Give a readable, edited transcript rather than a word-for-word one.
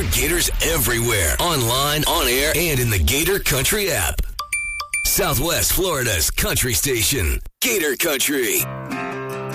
Gators everywhere. Online, on air, and in the Gator Country app. Southwest Florida's country station, Gator Country.